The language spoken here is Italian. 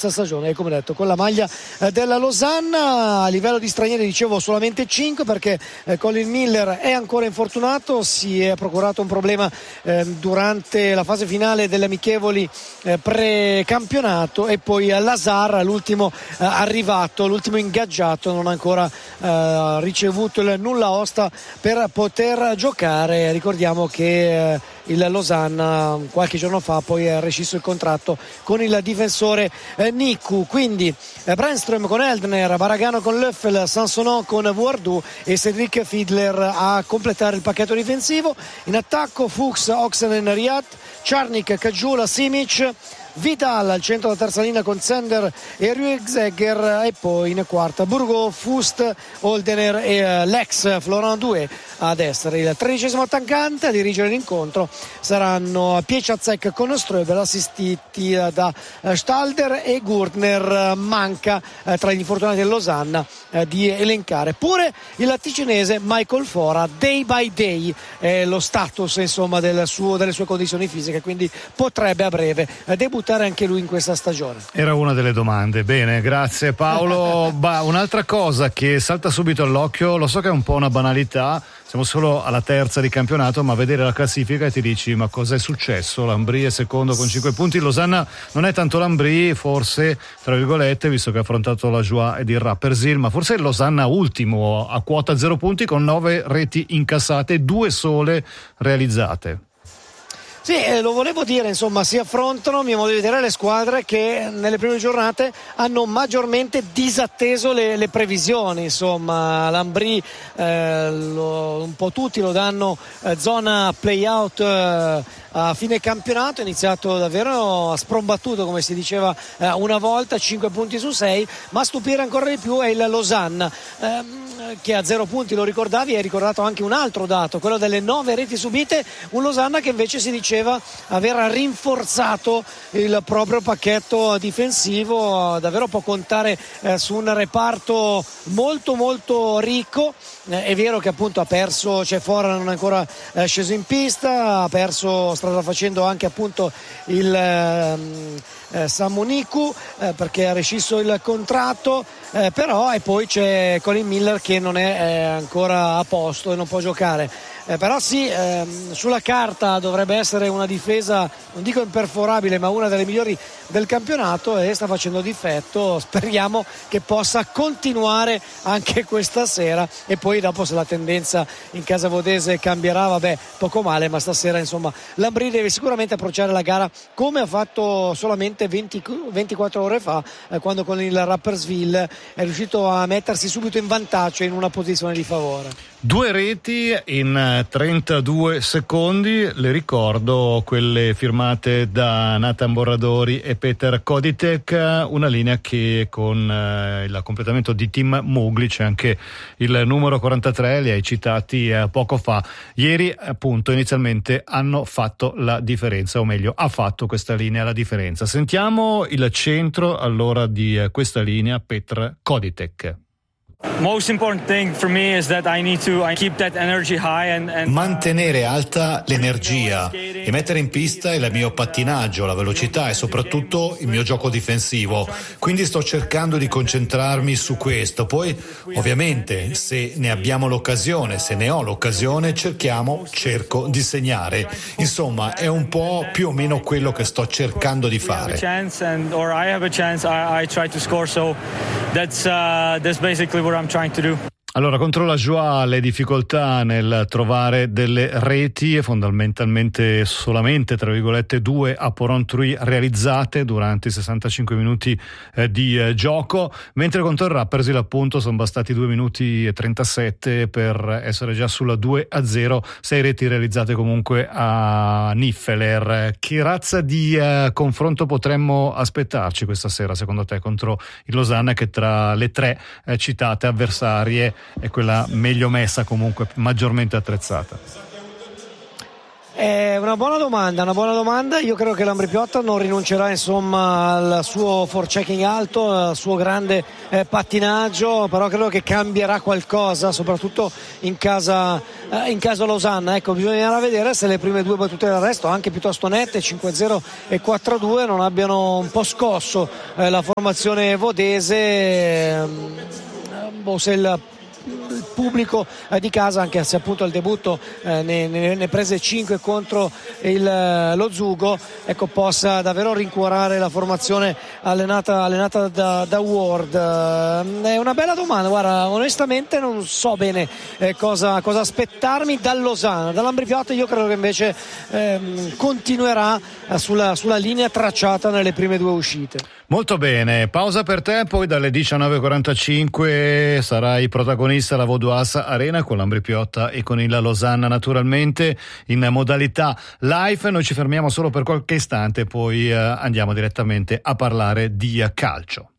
questa stagione, e come detto con la maglia della Losanna. A livello di stranieri dicevo solamente 5, perché Colin Miller è ancora infortunato, si è procurato un problema durante la fase finale delle amichevoli pre-campionato, e poi Lazar, l'ultimo arrivato, l'ultimo ingaggiato, non ha ancora ricevuto il nulla osta per poter giocare. Ricordiamo che il Losanna qualche giorno fa poi ha rescisso il contratto con il difensore Niku. Quindi Brännström con Eldner, Baragano con Löffel, Sansonon con Vuardu e Cedric Fiedler a completare il pacchetto difensivo. In attacco Fuchs, Oxenen, Riyad, Czarnik, Kajula, Simic, Vidal al centro della terza linea con Zender e Ruegzegger, e poi in quarta Burgo, Fust, Holdener e l'ex Florent Doué a destra. Il 13° attaccante a dirigere l'incontro saranno Pieczacek con Ströbel, assistiti da Stalder e Gurtner. Manca tra gli infortunati del Losanna di elencare pure il ticinese Michael Fora. Day by day è lo status insomma delle sue condizioni fisiche, quindi potrebbe a breve debuttare anche lui in questa stagione. Era una delle domande. Bene, grazie Paolo. Un'altra cosa che salta subito all'occhio, lo so che è un po' una banalità, siamo solo alla terza di campionato, ma vedere la classifica e ti dici ma cos'è successo? L'Ambri è secondo con 5 punti, Losanna non è tanto l'Ambri, forse tra virgolette, visto che ha affrontato la Joie ed il Rapperswil, ma forse il Losanna ultimo a quota 0 punti con 9 reti incassate, 2 sole realizzate. Sì, lo volevo dire, insomma, si affrontano, a mio modo di vedere, le squadre che nelle prime giornate hanno maggiormente disatteso le previsioni. Insomma, l'Ambri un po' tutti lo danno zona play-out a fine campionato, è iniziato davvero sprombattuto, come si diceva una volta, 5 punti su 6, ma a stupire ancora di più è il Losanna, che a 0 punti, lo ricordavi, hai ricordato anche un altro dato, quello delle 9 reti subite, un Losanna che invece si diceva aver rinforzato il proprio pacchetto difensivo, davvero può contare su un reparto molto molto ricco. È vero che appunto ha perso, cioè Fora non è ancora sceso in pista, ha perso strada facendo anche appunto il Samoniku perché ha rescisso il contratto, però, e poi c'è Colin Miller che non è ancora a posto e non può giocare. Però sì, sulla carta dovrebbe essere una difesa, non dico imperforabile, ma una delle migliori del campionato, e sta facendo difetto. Speriamo che possa continuare anche questa sera, e poi dopo, se la tendenza in casa vodese cambierà, vabbè, poco male, ma stasera insomma l'Ambri deve sicuramente approcciare la gara come ha fatto solamente 24 ore fa, quando con il Rapperswil è riuscito a mettersi subito in vantaggio in una posizione di favore. 2 reti in 32 secondi, le ricordo, quelle firmate da Nathan Borradori e Peter Koditek, una linea che con il completamento di Tim Mugli c'è anche il numero 43, li hai citati poco fa. Ieri appunto inizialmente hanno fatto la differenza, o meglio ha fatto questa linea la differenza. Sentiamo il centro allora di questa linea, Petr Koditek. Most important thing for me is that I need to keep that energy high and mantenere alta l'energia e mettere in pista il mio pattinaggio, la velocità e soprattutto il mio gioco difensivo. Quindi sto cercando di concentrarmi su questo. Poi ovviamente se ne abbiamo l'occasione, se ne ho l'occasione, cerco di segnare. Insomma, è un po' più o meno quello che sto cercando di fare. I have a chance, I try to score, so that's basically what I'm trying to do. Allora, contro la Joie le difficoltà nel trovare delle reti e fondamentalmente solamente, tra virgolette, 2 a Porrentruy realizzate durante i 65 minuti di gioco, mentre contro il Rapperswil appunto sono bastati 2 minuti e 37 per essere già sulla 2-0, 6 reti realizzate comunque a Niffeler. Che razza di confronto potremmo aspettarci questa sera secondo te contro il Losanna, che tra le 3 citate avversarie è quella meglio messa, comunque maggiormente attrezzata? È una buona domanda. Io credo che l'Ambri Piotta non rinuncerà insomma al suo forechecking alto, al suo grande pattinaggio, però credo che cambierà qualcosa, soprattutto in casa Losanna. Ecco, bisognerà vedere se le prime due battute d'arresto, anche piuttosto nette, 5-0 e 4-2, non abbiano un po' scosso la formazione vodese, se il pubblico di casa, anche se appunto al debutto ne prese 5 contro lo Zugo, ecco, possa davvero rincuorare la formazione allenata da Ward. È una bella domanda, guarda, onestamente non so bene cosa aspettarmi dal Losanna. Dall'Ambri Piotta io credo che invece continuerà sulla linea tracciata nelle prime due uscite. Molto bene, pausa per te, poi dalle 19.45 sarai protagonista alla Vaudoise Arena con l'Ambri Piotta e con il Losanna, naturalmente in modalità live. Noi ci fermiamo solo per qualche istante, poi andiamo direttamente a parlare di calcio.